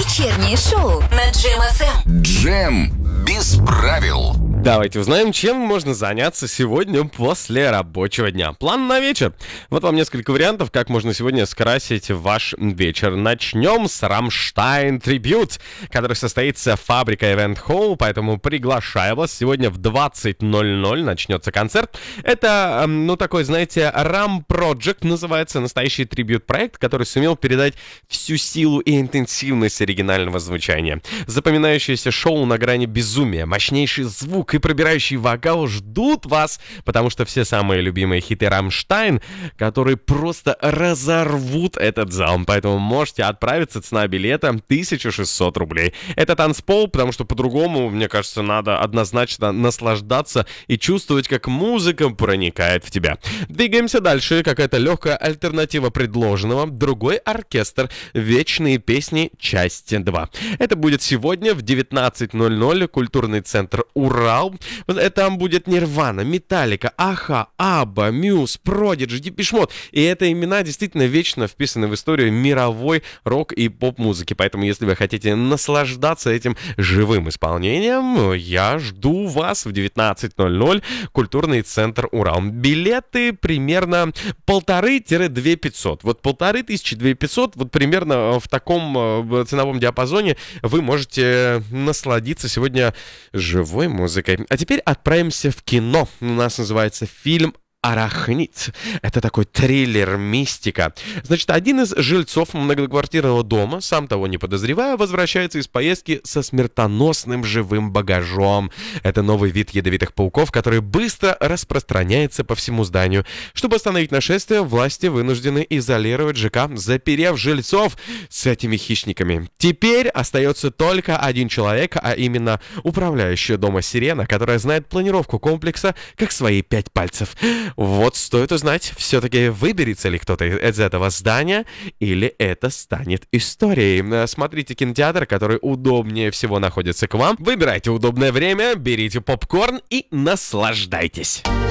Вечернее шоу на Джем ФМ. Джем без правил. Давайте узнаем, чем можно заняться сегодня после рабочего дня. План на вечер. Вот вам несколько вариантов, как можно сегодня скрасить ваш вечер. Начнем с Rammstein Tribute, который состоится в фабрика Event Hall, поэтому приглашаю вас. Сегодня в 20:00 начнется концерт. Это, такой, знаете, Ram Project называется, настоящий трибьют-проект, который сумел передать всю силу и интенсивность оригинального звучания. Запоминающееся шоу на грани безумия, мощнейший звук и пробирающий вокал ждут вас, потому что все самые любимые хиты Rammstein, которые просто разорвут этот зал. Поэтому можете отправиться, цена билета 1600 рублей. Это танцпол, потому что по-другому, мне кажется, надо однозначно наслаждаться и чувствовать, как музыка проникает в тебя. Двигаемся дальше. Какая-то легкая альтернатива предложенного. Другой оркестр. Вечные песни. Часть 2. Это будет сегодня в 19:00. Культурный центр «Урал». Там будет Нирвана, Металлика, Аха, Абба, Мьюз, Продиджи, Депеш Мод. И это имена действительно вечно вписаны в историю мировой рок- и поп-музыки. Поэтому, если вы хотите наслаждаться этим живым исполнением, я жду вас в 19:00. Культурный центр «Урал». Билеты примерно 1500-2500. Вот 1500-2500, вот примерно в таком ценовом диапазоне вы можете насладиться сегодня живой музыкой. А теперь отправимся в кино. У нас называется фильм «Арахнид». Это такой триллер-мистика. Значит, один из жильцов многоквартирного дома, сам того не подозревая, возвращается из поездки со смертоносным живым багажом. Это новый вид ядовитых пауков, который быстро распространяется по всему зданию. Чтобы остановить нашествие, власти вынуждены изолировать ЖК, заперев жильцов с этими хищниками. Теперь остается только один человек, а именно управляющая дома Сирена, которая знает планировку комплекса как свои 5 пальцев. Вот стоит узнать, все-таки выберется ли кто-то из этого здания, или это станет историей. Смотрите кинотеатр, который удобнее всего находится к вам. Выбирайте удобное время, берите попкорн и наслаждайтесь.